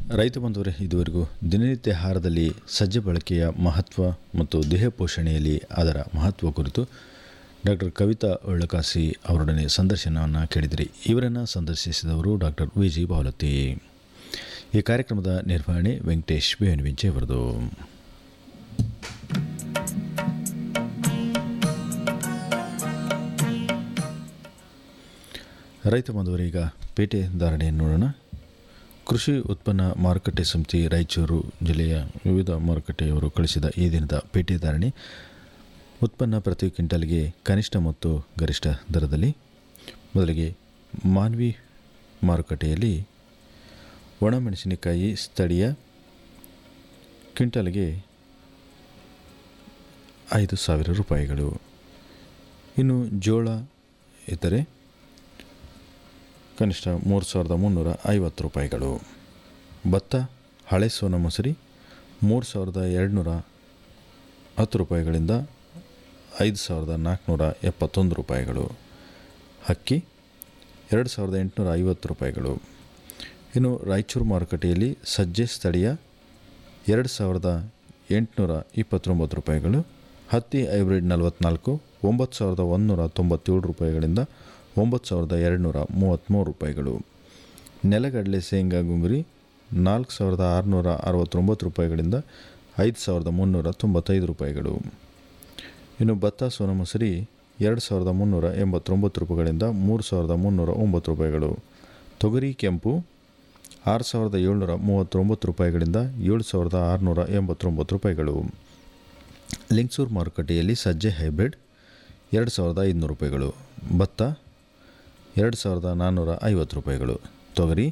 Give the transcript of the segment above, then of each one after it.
ರೈತ ಬಂಧುವರೇ, ಇದುವರೆಗೂ ದಿನನಿತ್ಯ ಆಹಾರದಲ್ಲಿ ಸಜ್ಜೆ ಬಳಕೆಯ ಮಹತ್ವ ಮತ್ತು ದೇಹ ಪೋಷಣೆಯಲ್ಲಿ ಅದರ ಮಹತ್ವ ಕುರಿತು ಡಾಕ್ಟರ್ ಕವಿತಾ ಒಳ್ಳಕಾಸಿ ಅವರೊಡನೆ ಸಂದರ್ಶನವನ್ನು ಕೇಳಿದಿರಿ. ಇವರನ್ನು ಸಂದರ್ಶಿಸಿದವರು ಡಾಕ್ಟರ್ ವಿ.ಜಿ. ಬಾವಲತ್ತಿ. ಈ ಕಾರ್ಯಕ್ರಮದ ನಿರ್ವಹಣೆ ವೆಂಕಟೇಶ್ ಬೇವನವಿಂಚೆ ಅವರದು. ರೈತ ಬಂಧುವರೇ, ಈಗ ಪೇಟೆ ಧಾರಣೆಯನ್ನು ನೋಡೋಣ. ಕೃಷಿ ಉತ್ಪನ್ನ ಮಾರುಕಟ್ಟೆ ಸಮಿತಿ ರಾಯಚೂರು ಜಿಲ್ಲೆಯ ವಿವಿಧ ಮಾರುಕಟ್ಟೆಯವರು ಕಳಿಸಿದ ಈ ದಿನದ ಪೇಟೆ ಧಾರಣೆ. ಉತ್ಪನ್ನ ಪ್ರತಿ ಕ್ವಿಂಟಲ್ಗೆ ಕನಿಷ್ಠ ಮತ್ತು ಗರಿಷ್ಠ ದರದಲ್ಲಿ. ಮೊದಲಿಗೆ ಮಾನ್ವಿ ಮಾರುಕಟ್ಟೆಯಲ್ಲಿ ಒಣಮೆಣಸಿನಕಾಯಿ ಸ್ಥಳೀಯ ಕ್ವಿಂಟಲ್ಗೆ 5,000 ರೂಪಾಯಿಗಳು. ಇನ್ನು ಜೋಳ ಇತರೆ ಕನಿಷ್ಠ 3,350 ರೂಪಾಯಿಗಳು. ಭತ್ತ ಹಳೆ ಸೋನಾ ಮಸೂರಿ 3,210 ರೂಪಾಯಿಗಳಿಂದ 5,471 ರೂಪಾಯಿಗಳು. ಅಕ್ಕಿ 2,850 ರೂಪಾಯಿಗಳು. ಇನ್ನು ರಾಯಚೂರು ಮಾರುಕಟ್ಟೆಯಲ್ಲಿ ಸಜ್ಜೆ ಸ್ಥಳೀಯ 2,829 ರೂಪಾಯಿಗಳು. ಹತ್ತಿ ಹೈಬ್ರಿಡ್ 44 9,197 ರೂಪಾಯಿಗಳಿಂದ 9,233 ರೂಪಾಯಿಗಳು. ನೆಲಗಡಲೆ ಶೇಂಗಾ ಗುಂಗುರಿ 4,669 ರೂಪಾಯಿಗಳಿಂದ 5,395 ರೂಪಾಯಿಗಳು. ಇನ್ನು ಭತ್ತ ಸೋನಾ ಮಸೂರಿ 2,389 ರೂಪಾಯಿಗಳಿಂದ 3,309 ರೂಪಾಯಿಗಳು. ತೊಗರಿ ಕೆಂಪು 6,739 ರೂಪಾಯಿಗಳಿಂದ 7,689 ರೂಪಾಯಿಗಳು. ಲಿಂಗಸೂರು ಮಾರುಕಟ್ಟೆಯಲ್ಲಿ ಸಜ್ಜೆ ಹೈಬ್ರಿಡ್ 2,500 ರೂಪಾಯಿಗಳು. ಭತ್ತ 2,450 ರೂಪಾಯಿಗಳು. ತೊಗರಿ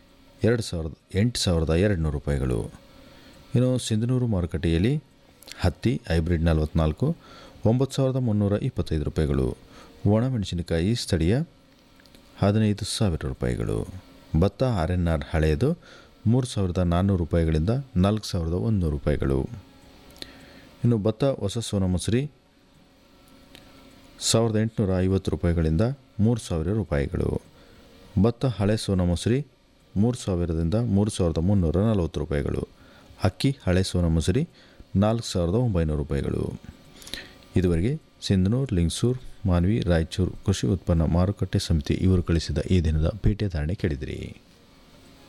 8,200 ರೂಪಾಯಿಗಳು. ಇನ್ನು ಸಿಂಧನೂರು ಮಾರುಕಟ್ಟೆಯಲ್ಲಿ ಹತ್ತಿ ಹೈಬ್ರಿಡ್ 44 9,325 ರೂಪಾಯಿಗಳು. ಒಣಮೆಣಸಿನಕಾಯಿ ಸ್ಥಳೀಯ 15,000 ರೂಪಾಯಿಗಳು. ಭತ್ತ RNR ಹಳೆಯದು 3,400 ರೂಪಾಯಿಗಳಿಂದ 4,100 ರೂಪಾಯಿಗಳು. ಇನ್ನು ಭತ್ತ ಹೊಸ ಸೋನಾ ಮಸೂರಿ 1,850 ರೂಪಾಯಿಗಳಿಂದ 3,000 ರೂಪಾಯಿಗಳು. ಭತ್ತ ಹಳೆ ಸೋನಾ ಮಸೂರಿ 3,000ದಿಂದ 3,340 ರೂಪಾಯಿಗಳು. ಅಕ್ಕಿ ಹಳೆ ಸೋನಾ ಮಸೂರಿ 4,900 ರೂಪಾಯಿಗಳು. ಇದುವರೆಗೆ ಸಿಂಧನೂರು, ಲಿಂಗಸೂರು, ಮಾನ್ವಿ, ರಾಯಚೂರು ಕೃಷಿ ಉತ್ಪನ್ನ ಮಾರುಕಟ್ಟೆ ಸಮಿತಿ ಇವರು ಕಳಿಸಿದ ಈ ದಿನದ ಪೇಟೆ ಧಾರಣೆ ಕೇಳಿದಿರಿ.